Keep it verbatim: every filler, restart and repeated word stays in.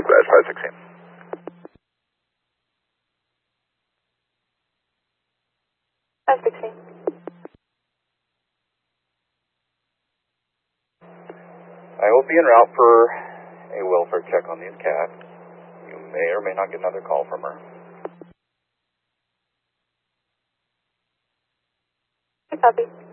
Crash five sixteen. five sixteen. I will be en route for a welfare check on these cats. You may or may not get another call from her. Copy.